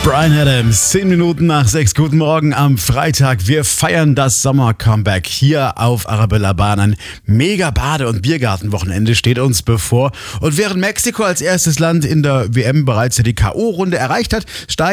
Bryan Adams, 10 Minuten nach 6. Guten Morgen am Freitag. Wir feiern das Sommer-Comeback hier auf Arabella Bahn. Ein mega Bade- und Biergartenwochenende steht uns bevor. Und während Mexiko als erstes Land in der WM bereits die K.O.-Runde erreicht hat, steigt